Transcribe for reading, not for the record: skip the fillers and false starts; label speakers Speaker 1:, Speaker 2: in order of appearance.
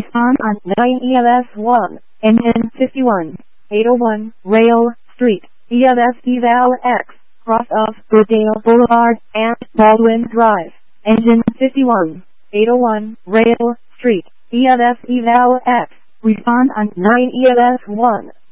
Speaker 1: Respond on 9 ELS1, engine 51, 801, Rail Street, ELS Eval X, cross of Goodale Boulevard and Baldwin Drive, engine 51, 801, Rail Street, ELS Eval X. Respond on 9 ELS1.